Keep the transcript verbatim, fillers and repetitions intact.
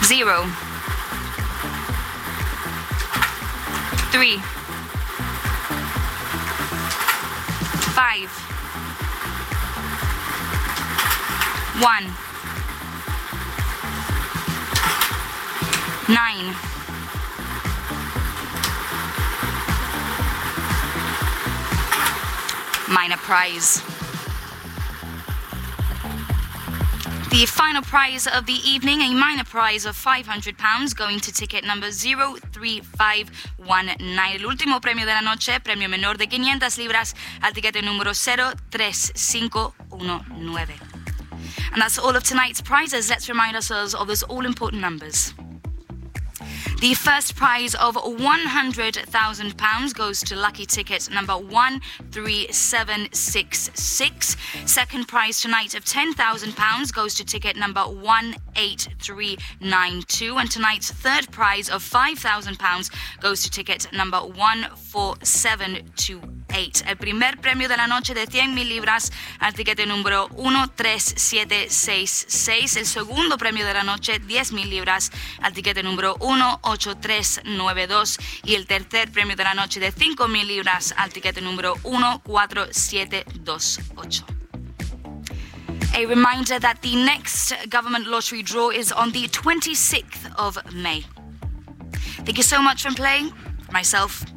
zero, three, five, one, nine, minor prize. The final prize of the evening, a minor prize of five hundred pounds, going to ticket number zero three five one nine. El último premio de la noche, premio menor de quinientas libras, al tiquete número cero tres cinco uno nueve. And that's all of tonight's prizes. Let's remind ourselves of those all-important numbers. The first prize of one hundred thousand pounds goes to lucky ticket number one three seven six six. Second prize tonight of ten thousand pounds goes to ticket number one eight three nine two. And tonight's third prize of five thousand pounds goes to ticket number one four seven two eight. El primer premio de la noche de cien mil libras al tiquete número uno tres siete seis seis. El segundo premio de la noche, diez mil libras al tiquete número uno ocho tres nueve dos. Y el tercer premio de la noche de cinco mil libras al tiquete número uno cuatro siete dos ocho. A reminder that the next government lottery draw is on the twenty-sixth of May. Thank you so much for playing. For myself,